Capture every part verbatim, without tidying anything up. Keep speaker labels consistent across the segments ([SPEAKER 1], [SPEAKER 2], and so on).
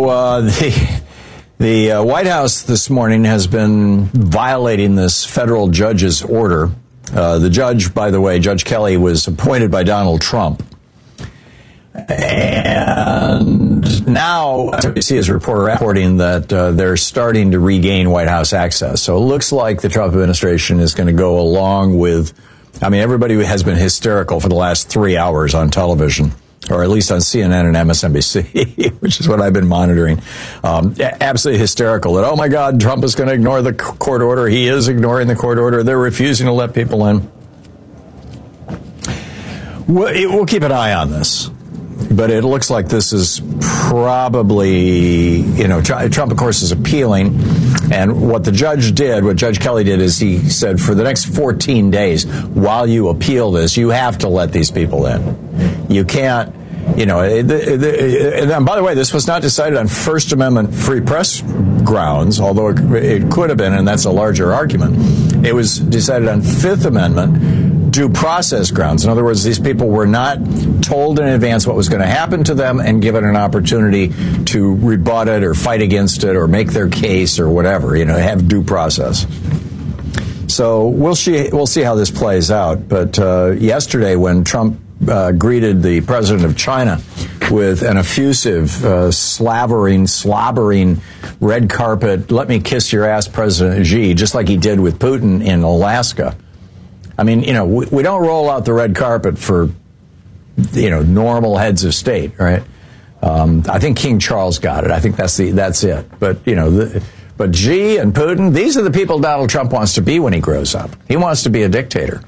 [SPEAKER 1] uh, the the uh, White House this morning has been violating this federal judge's order. Uh, the judge, by the way, Judge Kelly, was appointed by Donald Trump. And now, S N B C is reporting that uh, they're starting to regain White House access. So it looks like the Trump administration is going to go along with, I mean, everybody has been hysterical for the last three hours on television, or at least on C N N and M S N B C, which is what I've been monitoring. Um, absolutely hysterical that, oh, my God, Trump is going to ignore the court order. He is ignoring the court order. They're refusing to let people in. We'll, we'll keep an eye on this. But it looks like this is probably, you know, Trump, of course, is appealing. And what the judge did, what Judge Kelly did, is he said for the next fourteen days, while you appeal this, you have to let these people in. You can't, you know, the, the, and by the way, this was not decided on First Amendment free press grounds, although it, it could have been, and that's a larger argument. It was decided on Fifth Amendment due process grounds. In other words, these people were not told in advance what was going to happen to them and given an opportunity to rebut it or fight against it or make their case or whatever, you know, have due process. So we'll see, we'll see how this plays out. But uh, yesterday when Trump uh, greeted the president of China with an effusive, uh, slavering, slobbering, red carpet, let me kiss your ass, President Xi, just like he did with Putin in Alaska. I mean, you know, we, we don't roll out the red carpet for, you know, normal heads of state, right? Um, I think King Charles got it. I think that's the that's it. But, you know, the, but Xi and Putin, these are the people Donald Trump wants to be when he grows up. He wants to be a dictator.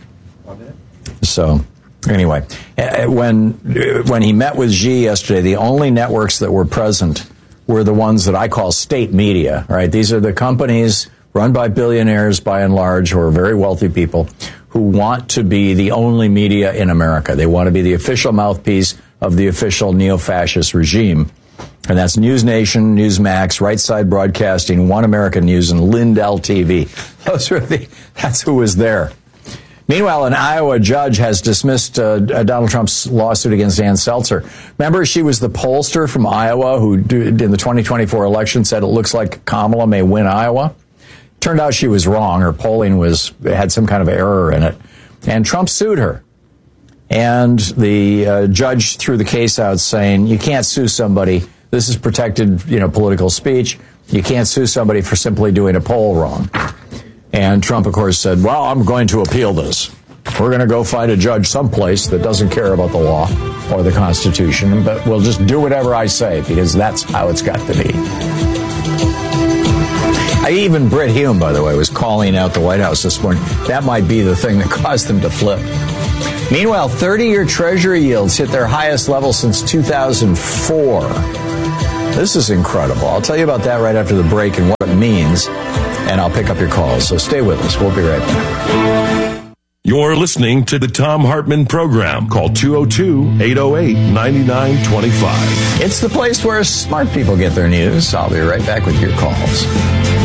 [SPEAKER 1] So, anyway, when when he met with Xi yesterday, the only networks that were present were the ones that I call state media, right? These are the companies run by billionaires, by and large, who are very wealthy people, who want to be the only media in America. They want to be the official mouthpiece of the official neo-fascist regime. And that's News Nation, Newsmax, Right Side Broadcasting, One American News, and Lindell T V. Those are the, that's who was there. Meanwhile, an Iowa judge has dismissed uh, Donald Trump's lawsuit against Ann Seltzer. Remember, she was the pollster from Iowa who, in the twenty twenty-four election, said it looks like Kamala may win Iowa. Turned out she was wrong. Her polling was had some kind of error in it. And Trump sued her. And the uh, judge threw the case out saying, you can't sue somebody. This is protected, you know, political speech. You can't sue somebody for simply doing a poll wrong. And Trump, of course, said, well, I'm going to appeal this. We're going to go find a judge someplace that doesn't care about the law or the Constitution, but we'll just do whatever I say because that's how it's got to be. I, even Brit Hume, by the way, was calling out the White House this morning. That might be the thing that caused them to flip. Meanwhile, thirty-year Treasury yields hit their highest level since two thousand four. This is incredible. I'll tell you about that right after the break and what it means, and I'll pick up your calls. So stay with us. We'll be right back.
[SPEAKER 2] You're listening to the Thom Hartmann Program. Call two oh two, eight oh eight, nine nine two five.
[SPEAKER 1] It's the place where smart people get their news. I'll be right back with your calls.